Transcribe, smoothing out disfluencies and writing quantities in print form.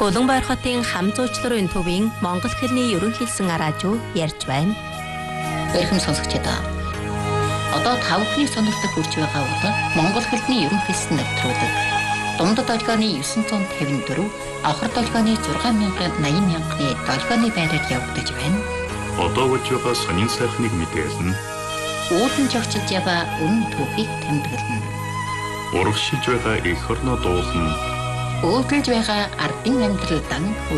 Улаанбаяр хотын хам зуучларын төвийн монгол хэлний ерөнхийлсэн араажуу ярьж байна. Эрхэм сонсогчдоо. Одоо 5 хүний сонирхолтой хүрч байгаа бол монгол хэлний ерөнхийлсэн нэвтрүүлэг. Дундад долгионы 954, авхар долгионы 6,80,000-ны долгионы байраар явагдаж байна. Одоо болж байгаа сонин сайхныг мэдээлнэ. Үүдэн жогчж яваа үнэн түүхийг тэмдэглэнэ. Урагшилж байгаа эх орноо дуулна. Өөдөлж байгаа ардын амьдрал дан